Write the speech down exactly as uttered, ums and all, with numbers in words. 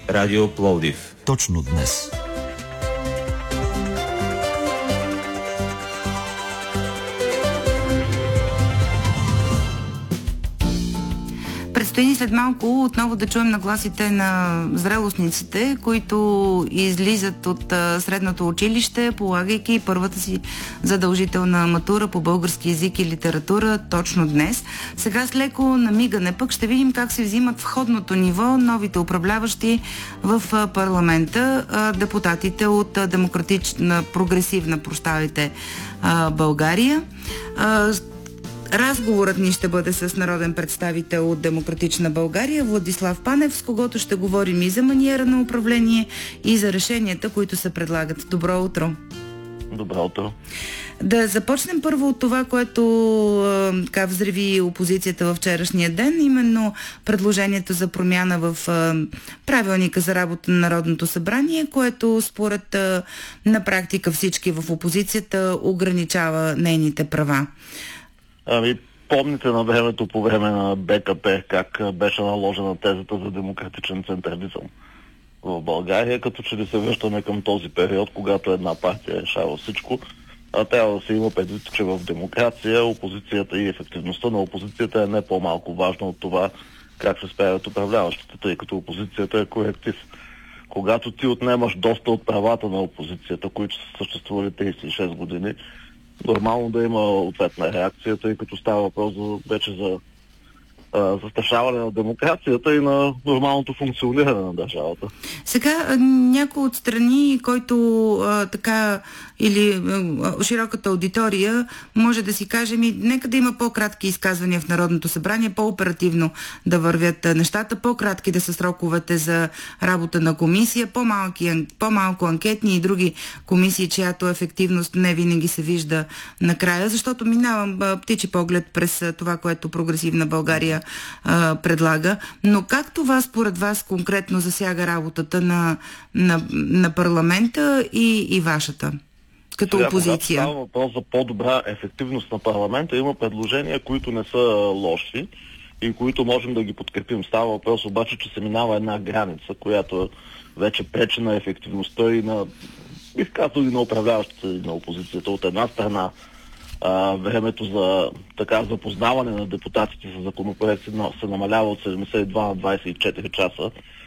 Радио Пловдив. Точно днес. Предстои ни след малко отново да чуем нагласите на зрелостниците, които излизат от а, средното училище, полагайки първата си задължителна матура по български език и литература точно днес. Сега с леко намигане пък ще видим как се взимат входното ниво новите управляващи в а, парламента, а, депутатите от а, демократична, прогресивна, прощавайте, а, България. А, Разговорът ни ще бъде с народен представител от Демократична България Владислав Панев, с когото ще говорим и за маниера на управление, и за решенията, които се предлагат. Добро утро! Добро утро! Да започнем първо от това, което а, така взриви опозицията във вчерашния ден, именно предложението за промяна в а, правилника за работа на Народното събрание, което според а, на практика всички в опозицията ограничава нейните права. Ами, помните на времето по време на БКП как беше наложена тезата за демократичен централизъм в България, като че ли се връщаме към този период, когато една партия решава всичко, а трябва да се има предвид, че в демокрация опозицията и ефективността на опозицията е не по-малко важна от това как се справят управляващите, тъй като опозицията е коректив. Когато ти отнемаш доста от правата на опозицията, които са съществували трийсет и шест години, нормално да има ответна реакция, тъй като става въпрос за, вече за а, застрашаване на демокрацията и на нормалното функциониране на държавата. Сега някой от страни, който а, така или а, широката аудитория може да си каже, ми, нека да има по-кратки изказвания в Народното събрание, по-оперативно да вървят нещата, по-кратки да са сроковете за работа на комисия, по-малки, по-малко анкетни и други комисии, чиято ефективност не винаги се вижда накрая, защото минавам а, птичи поглед през а, това, което Прогресивна България а, предлага. Но как това според вас конкретно засяга работата на, на, на парламента и, и вашата? Като Сега, опозиция. когато става въпрос за по-добра ефективност на парламента, има предложения, които не са лоши и които можем да ги подкрепим. Става въпрос обаче, че се минава една граница, която вече пречи на ефективността и на, бих казал, и на управляващите и на опозицията. От една страна, а, времето за така запознаване на депутатите за законопроект се намалява от седемдесет и два на двадесет и четири часа,